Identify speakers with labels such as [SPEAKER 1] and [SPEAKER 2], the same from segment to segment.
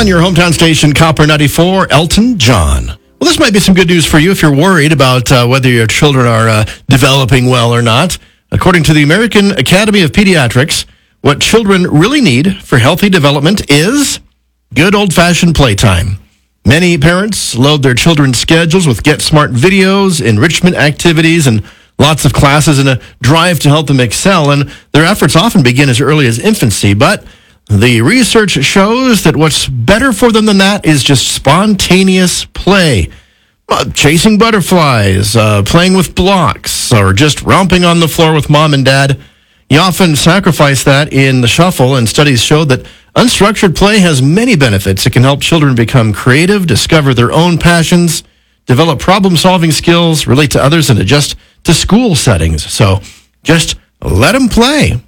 [SPEAKER 1] your hometown station, Copper 94, Elton John. Well, this might be some good news for you if you're worried about whether your children are developing well or not. According to the American Academy of Pediatrics, what children really need for healthy development is good old-fashioned playtime. Many parents load their children's schedules with Get Smart videos, enrichment activities, and lots of classes in a drive to help them excel, and their efforts often begin as early as infancy. But the research shows that what's better for them than that is just spontaneous play. Chasing butterflies, playing with blocks, or just romping on the floor with mom and dad. You often sacrifice that in the shuffle, and studies show that unstructured play has many benefits. It can help children become creative, discover their own passions, develop problem-solving skills, relate to others, and adjust to school settings. So just let them play.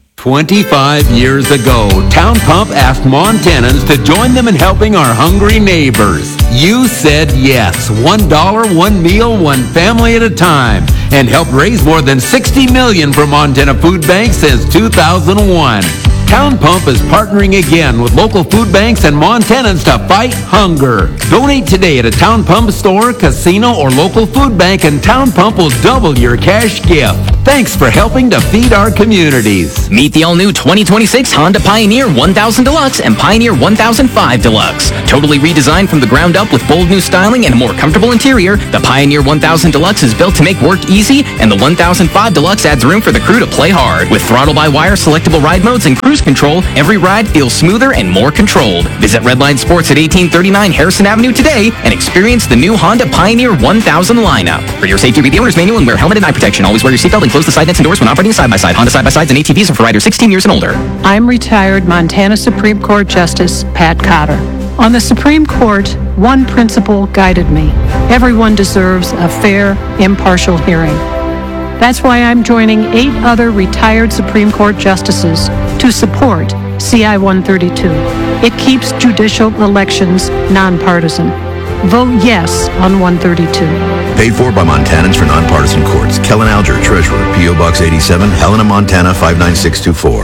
[SPEAKER 2] 25 years ago, Town Pump asked Montanans to join them in helping our hungry neighbors. You said yes. $1, one meal, one family at a time. And helped raise more than $60 million for Montana Food Bank since 2001. Town Pump is partnering again with local food banks and Montanans to fight hunger. Donate today at a Town Pump store, casino, or local food bank, and Town Pump will double your cash gift. Thanks for helping to feed our communities.
[SPEAKER 3] Meet the all-new 2026 Honda Pioneer 1000 Deluxe and Pioneer 1005 Deluxe. Totally redesigned from the ground up with bold new styling and a more comfortable interior, the Pioneer 1000 Deluxe is built to make work easy, and the 1005 Deluxe adds room for the crew to play hard. With throttle-by-wire selectable ride modes and cruise control, every ride feels smoother and more controlled. Visit Redline Sports at 1839 Harrison Avenue today and experience the new Honda Pioneer 1000 lineup. For your safety, read the owner's manual and wear helmet and eye protection. Always wear your seatbelt and close the side nets and doors when operating side-by-side. Honda side-by-sides and ATVs are for riders 16 years and older.
[SPEAKER 4] I'm retired Montana Supreme Court Justice Pat Cotter. On the Supreme Court, one principle guided me. Everyone deserves a fair, impartial hearing. That's why I'm joining 8 other retired Supreme Court justices to support CI 132. It keeps judicial elections nonpartisan. Vote yes on 132.
[SPEAKER 5] Paid for by Montanans for Nonpartisan Courts. Kellen Alger, Treasurer, P.O. Box 87, Helena, Montana 59624.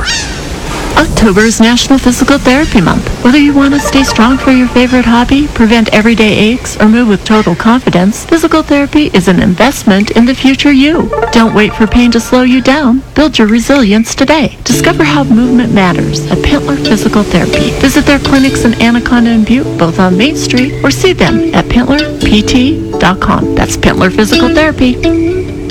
[SPEAKER 6] October is National Physical Therapy Month. Whether you want to stay strong for your favorite hobby, prevent everyday aches, or move with total confidence, physical therapy is an investment in the future you. Don't wait for pain to slow you down. Build your resilience today. Discover how movement matters at Pentler Physical Therapy. Visit their clinics in Anaconda and Butte, both on Main Street, or see them at PentlerPT.com. That's Pentler Physical Therapy.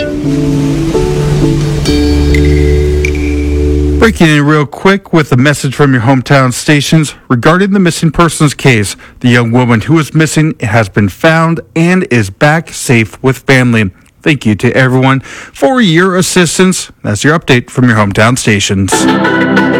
[SPEAKER 7] Breaking in real quick with a message from your hometown stations regarding the missing persons case. The young woman who was missing has been found and is back safe with family. Thank you to everyone for your assistance. That's your update from your hometown stations.